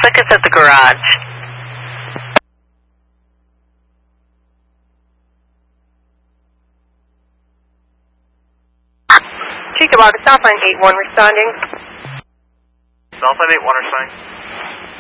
Traffic is at the garage. Chickamauga, Southline 81 responding. Southline 81 responding.